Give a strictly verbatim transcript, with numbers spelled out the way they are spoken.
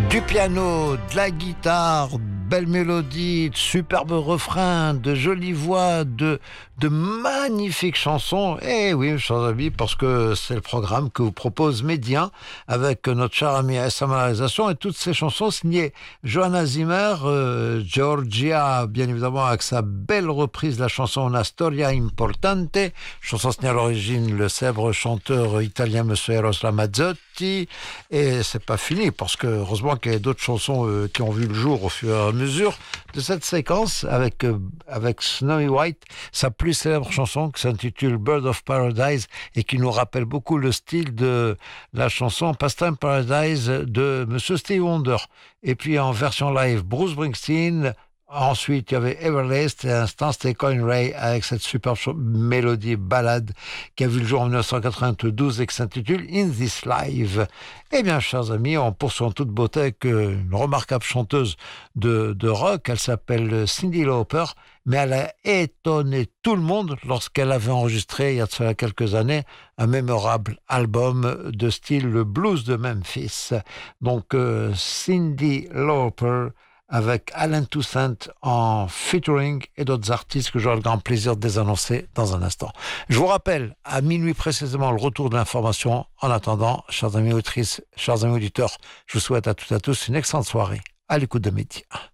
Du piano, de la guitare, belle mélodie, de superbes refrains, de jolies voix, de, de magnifiques chansons. Et oui, chers amis, parce que c'est le programme que vous propose Médien avec notre cher ami S M Réalisation et toutes ces chansons signées Johanna Zimmer, euh, Georgia, bien évidemment, avec sa belle reprise de la chanson Una Storia Importante, chanson signée à l'origine le célèbre chanteur italien Monsieur Eros Ramazzotti. Et c'est pas fini, parce que heureusement qu'il y a d'autres chansons euh, qui ont vu le jour au fur et à mesure de cette séquence avec, euh, avec Snowy White, sa plus célèbre chanson qui s'intitule Bird of Paradise et qui nous rappelle beaucoup le style de la chanson Pastime Paradise de Monsieur Stevie Wonder. Et puis en version live, Bruce Springsteen. Ensuite, il y avait Everlast et à l'instant, c'était Colin Ray avec cette superbe mélodie ballade qui a vu le jour en dix-neuf cent quatre-vingt-douze et qui s'intitule In This Life. Eh bien, chers amis, on poursuit en toute beauté avec une remarquable chanteuse de, de rock. Elle s'appelle Cyndi Lauper, mais elle a étonné tout le monde lorsqu'elle avait enregistré, il y a de cela quelques années, un mémorable album de style le blues de Memphis. Donc, euh, Cyndi Lauper avec Alan Toussaint en featuring et d'autres artistes que j'aurai le grand plaisir de désannoncer dans un instant. Je vous rappelle, à minuit précisément, le retour de l'information. En attendant, chers amis auditrices, chers amis auditeurs, je vous souhaite à toutes et à tous une excellente soirée à l'écoute de Médien.